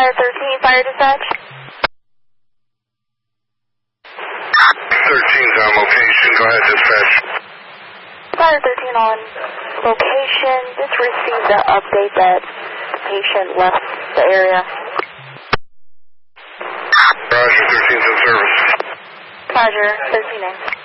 Fire 13, fire dispatch. 13's on location. Go ahead, dispatch. Fire 13 on location. Just received the update that the patient left the area. Roger, 13's in service. Roger, 13 in.